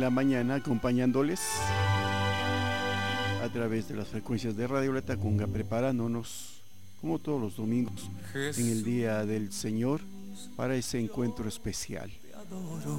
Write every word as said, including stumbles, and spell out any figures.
la mañana acompañándoles a través de las frecuencias de Radio La Tacunga, preparándonos como todos los domingos en el Día del Señor para ese encuentro especial.